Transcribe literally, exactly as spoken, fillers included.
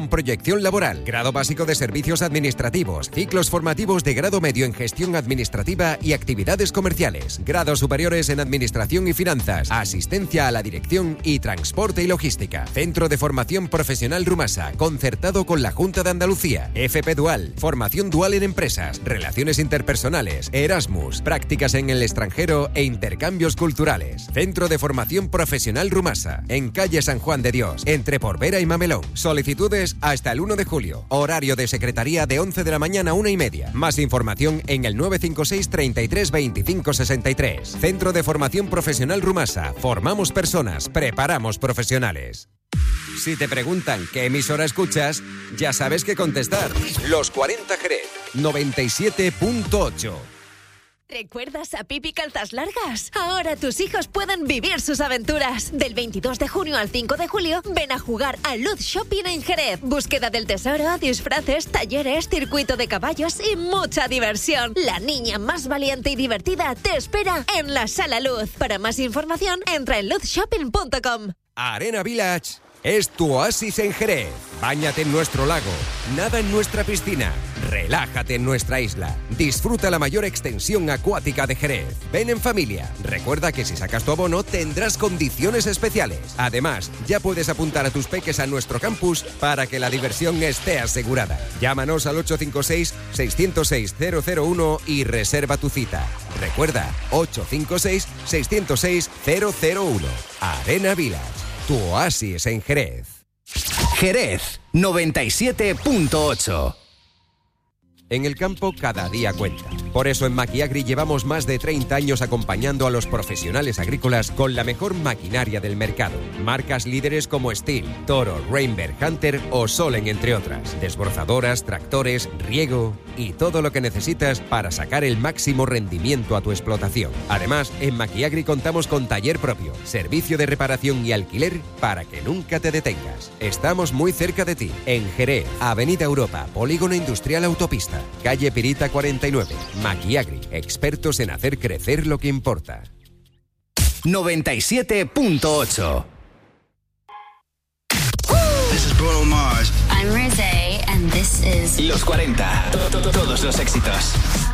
con proyección laboral, grado básico de servicios administrativos, ciclos formativos de grado medio en gestión administrativa y actividades comerciales, grados superiores en administración y finanzas, asistencia a la dirección y transporte y logística. Centro de Formación Profesional Rumasa, concertado con la Junta de Andalucía. F P Dual, formación dual en empresas, relaciones interpersonales, Erasmus, prácticas en el extranjero e intercambios culturales. Centro de Formación Profesional Rumasa, en calle San Juan de Dios, entre Porvera y Mamelón. Solicitudes hasta el uno de julio. Horario de secretaría de once de la mañana a una y media. Más información en el nueve cinco seis, treinta y tres, veinticinco sesenta y tres. Centro de Formación Profesional Rumasa. Formamos personas, preparamos profesionales. Si te preguntan qué emisora escuchas, ya sabes qué contestar. Los cuarenta Jerez, noventa y siete punto ocho. ¿Recuerdas a Pipi Calzas Largas? Ahora tus hijos pueden vivir sus aventuras. Del veintidós de junio al cinco de julio, ven a jugar a Luz Shopping en Jerez. Búsqueda del tesoro, disfraces, talleres, circuito de caballos y mucha diversión. La niña más valiente y divertida te espera en la Sala Luz. Para más información, entra en luz shopping punto com. Arena Village es tu oasis en Jerez. Báñate en nuestro lago, nada en nuestra piscina, relájate en nuestra isla. Disfruta la mayor extensión acuática de Jerez. Ven en familia. Recuerda que si sacas tu abono tendrás condiciones especiales. Además, ya puedes apuntar a tus peques a nuestro campus para que la diversión esté asegurada. Llámanos al ocho cinco seis, seis cero seis, cero cero uno y reserva tu cita. Recuerda, ocho cinco seis, seis cero seis, cero cero uno. Arena Village, tu oasis en Jerez. Jerez, noventa y siete punto ocho. En el campo cada día cuenta. Por eso en Maquiagri llevamos más de treinta años acompañando a los profesionales agrícolas con la mejor maquinaria del mercado. Marcas líderes como Steel, Toro, Rainberg, Hunter o Solen, entre otras. Desbrozadoras, tractores, riego y todo lo que necesitas para sacar el máximo rendimiento a tu explotación. Además, en Maquiagri contamos con taller propio, servicio de reparación y alquiler para que nunca te detengas. Estamos muy cerca de ti, en Jerez, Avenida Europa, Polígono Industrial Autopista. Calle Pirita cuarenta y nueve. Maquiagri, expertos en hacer crecer lo que importa. noventa y siete punto ocho. This is Bruno Mars. I'm Rosé and this is Los cuarenta. Todos los éxitos.